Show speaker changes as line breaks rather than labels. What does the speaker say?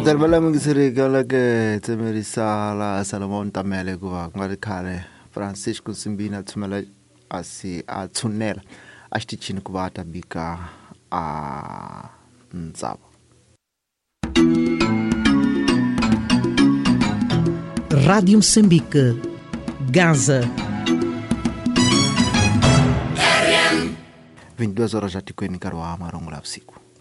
Darbala mngisirika lake temerisala Salomon Tamele kuva ngalikhale Francisco Simbina tsumela asi atsunela ashtichini kuva atabika a ntsavo.
Rádio Moçambique, Gaza.
22 horas já te conheço, Marongo lá,